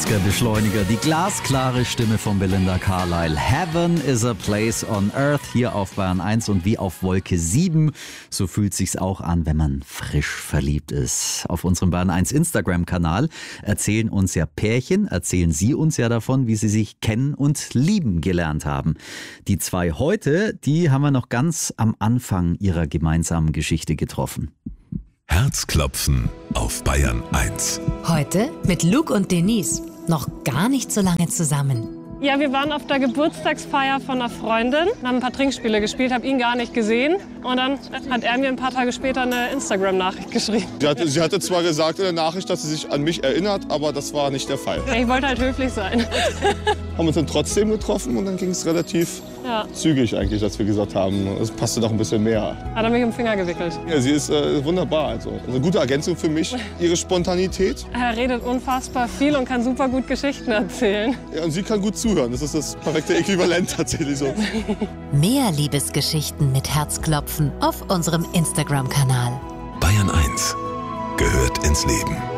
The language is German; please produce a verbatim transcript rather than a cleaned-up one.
achtziger-Beschleuniger, die glasklare Stimme von Belinda Carlisle. Heaven is a place on earth, hier auf Bayern eins und wie auf Wolke sieben. So fühlt sich's auch an, wenn man frisch verliebt ist. Auf unserem Bayern eins Instagram-Kanal erzählen uns ja Pärchen, erzählen Sie uns ja davon, wie sie sich kennen und lieben gelernt haben. Die zwei heute, die haben wir noch ganz am Anfang ihrer gemeinsamen Geschichte getroffen. Herzklopfen auf Bayern eins. Heute mit Luke und Denise. Noch gar nicht so lange zusammen. Ja, wir waren auf der Geburtstagsfeier von einer Freundin, haben ein paar Trinkspiele gespielt, habe ihn gar nicht gesehen. Und dann hat er mir ein paar Tage später eine Instagram-Nachricht geschrieben. Sie hatte, sie hatte zwar gesagt in der Nachricht, dass sie sich an mich erinnert, aber das war nicht der Fall. Ich wollte halt höflich sein. Haben uns dann trotzdem getroffen und dann ging es relativ ja. zügig eigentlich, dass wir gesagt haben, es passte doch ein bisschen mehr. Hat er mich um den Finger gewickelt. Ja, sie ist äh, wunderbar. Also eine gute Ergänzung für mich, ihre Spontanität. Er redet unfassbar viel und kann super gut Geschichten erzählen. Ja, und sie kann gut zuhören. Das ist das perfekte Äquivalent tatsächlich so. Mehr Liebesgeschichten mit Herzklopfen auf unserem Instagram-Kanal. Bayern eins gehört ins Leben.